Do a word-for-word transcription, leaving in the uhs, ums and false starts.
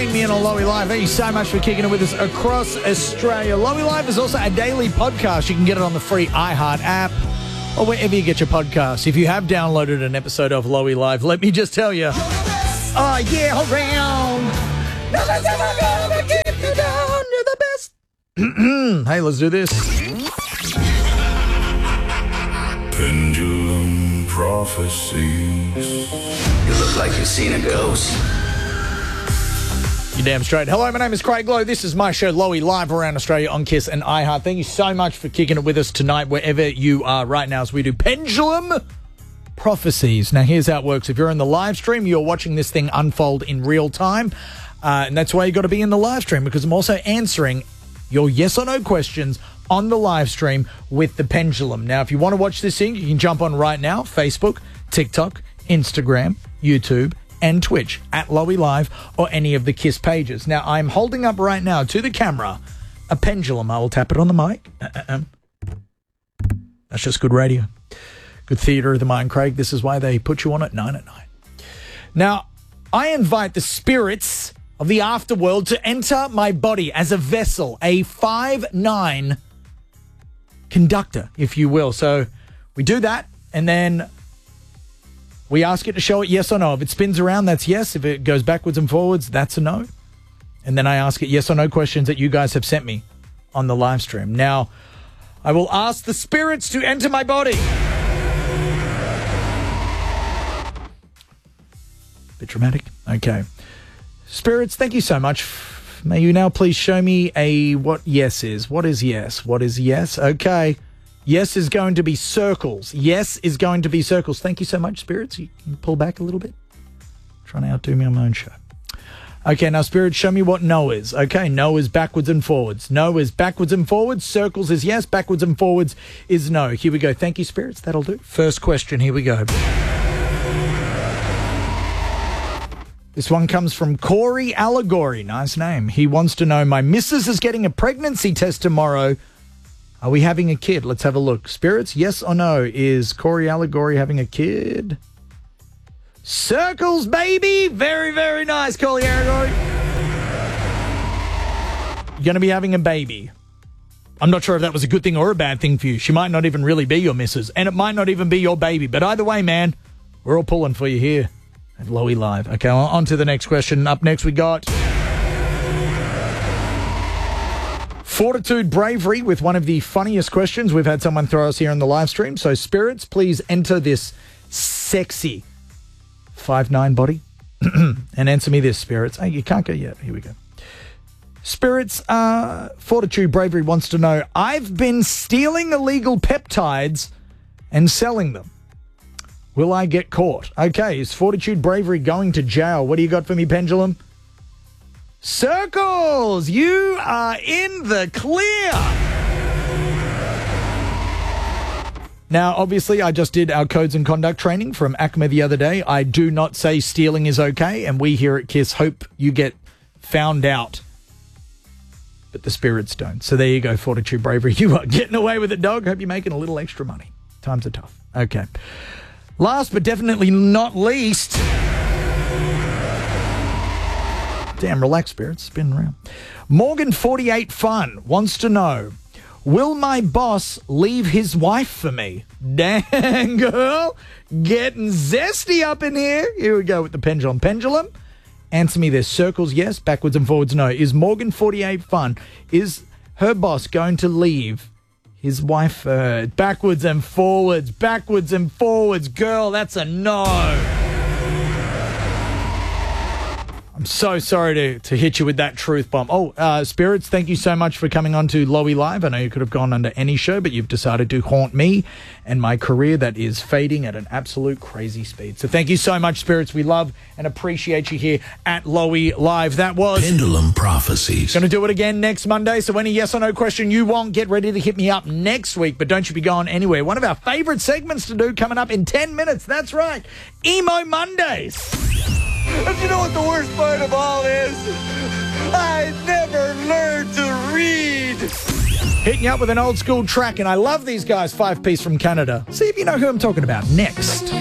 Between Me and Lowy Live. Thank you so much for kicking it with us across Australia. Lowy Live is also a daily podcast. You can get it on the free iHeart app or wherever you get your podcasts. If you have downloaded an episode of Lowy Live, let me just tell you, oh yeah, around. Nothing's ever gonna keep you down. You're the best. Hey, let's do this. Pendulum prophecies. You look like you've seen a ghost. You're damn straight. Hello, my name is Craig Lowe. This is my show, Lowy Live, around Australia on Kiss and iHeart. Thank you so much for kicking it with us tonight, wherever you are right now, as we do Pendulum Prophecies. Now, here's how it works. If you're in the live stream, you're watching this thing unfold in real time, uh, and that's why you got to be in the live stream, because I'm also answering your yes or no questions on the live stream with the pendulum. Now, if you want to watch this thing, you can jump on right now, Facebook, TikTok, Instagram, YouTube, and Twitch at Lowy Live or any of the Kiss pages. Now, I'm holding up right now to the camera a pendulum. I will tap it on the mic. Uh-uh. That's just good radio. Good theatre of the mind, Craig. This is why they put you on at nine at night. Now, I invite the spirits of the afterworld to enter my body as a vessel, a five nine conductor, if you will. So we do that, and then we ask it to show it yes or no. If it spins around, that's yes. If it goes backwards and forwards, that's a no. And then I ask it yes or no questions that you guys have sent me on the live stream. Now, I will ask the spirits to enter my body. Bit dramatic. Okay. Spirits, thank you so much. May you now please show me a what yes is. What is yes? What is yes? Okay. Yes is going to be circles. Yes is going to be circles. Thank you so much, spirits. You can pull back a little bit. Trying to outdo me on my own show. Okay, now, spirits, show me what no is. Okay, no is backwards and forwards. No is backwards and forwards. Circles is yes. Backwards and forwards is no. Here we go. Thank you, spirits. That'll do. First question. Here we go. This one comes from Corey Allegory. Nice name. He wants to know, my missus is getting a pregnancy test tomorrow. Are we having a kid? Let's have a look. Spirits, yes or no? Is Corey Allegory having a kid? Circles, baby! Very, very nice, Corey Allegory. You're going to be having a baby. I'm not sure if that was a good thing or a bad thing for you. She might not even really be your missus, and it might not even be your baby. But either way, man, we're all pulling for you here at Lowy Live. Okay, on to the next question. Up next, we got Fortitude Bravery with one of the funniest questions we've had someone throw us here in the live stream. So, spirits, please enter this sexy five nine body and answer me this, spirits. Hey, you can't go yet. Here we go. Spirits, uh, Fortitude Bravery wants to know, I've been stealing illegal peptides and selling them. Will I get caught? Okay, is Fortitude Bravery going to jail? What do you got for me, Pendulum? Circles, you are in the clear. Now, obviously, I just did our codes and conduct training from ACMA the other day. I do not say stealing is okay, and we here at KISS hope you get found out. But the spirits don't. So there you go, Fortitude Bravery. You are getting away with it, dog. Hope you're making a little extra money. Times are tough. Okay. Last but definitely not least... Damn, relax, spirits. Spin around. Morgan forty-eight Fun wants to know, will my boss leave his wife for me? Dang, girl. Getting zesty up in here. Here we go with the pendulum. Pendulum, answer me this. Circles, yes. Backwards and forwards, no. Is Morgan forty-eight Fun, is her boss going to leave his wife? Uh, backwards and forwards. Backwards and forwards. Girl, that's a no. I'm so sorry to, to hit you with that truth bomb. Oh, uh, spirits, thank you so much for coming on to Lowy Live. I know you could have gone under any show, but you've decided to haunt me and my career that is fading at an absolute crazy speed. So thank you so much, spirits. We love and appreciate you here at Lowy Live. That was Pendulum Prophecies. Going to do it again next Monday. So any yes or no question you want, get ready to hit me up next week. But don't you be going anywhere. One of our favorite segments to do coming up in ten minutes. That's right. Emo Mondays. And you know what the worst part of all is? I never learned to read. Hitting you up with an old school track, and I love these guys, Five Piece from Canada. See if you know who I'm talking about next.